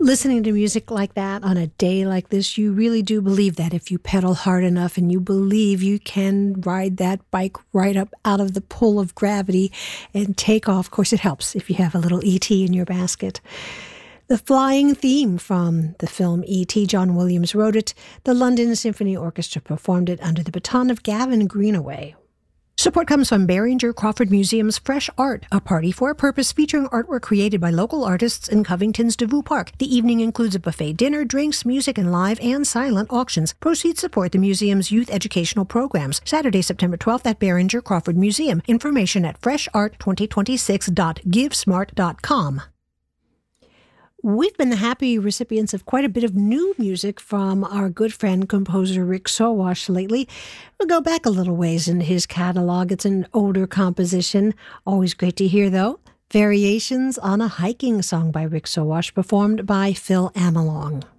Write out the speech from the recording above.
Listening to music like that on a day like this, you really do believe that if you pedal hard enough and you believe you can ride that bike right up out of the pull of gravity and take off. Of course, it helps if you have a little E.T. in your basket. The flying theme from the film E.T., John Williams wrote it. The London Symphony Orchestra performed it under the baton of Gavin Greenaway. Support comes from Beringer Crawford Museum's Fresh Art, a party for a purpose featuring artwork created by local artists in Covington's Devou Park. The evening includes a buffet dinner, drinks, music, and live and silent auctions. Proceeds support the museum's youth educational programs. Saturday, September 12th at Beringer Crawford Museum. Information at freshart2026.givesmart.com. We've been the happy recipients of quite a bit of new music from our good friend, composer Rick Sowash lately. We'll go back a little ways in his catalog. It's an older composition. Always great to hear, though. Variations on a Hiking Song by Rick Sowash, performed by Phil Amelong.